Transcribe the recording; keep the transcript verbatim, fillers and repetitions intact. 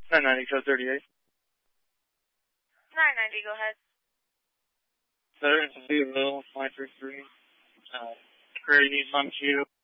nine ninety, code thirty-eight. nine ninety, go ahead. Veterans of View, five three three. Uh, Prairie needs on queue.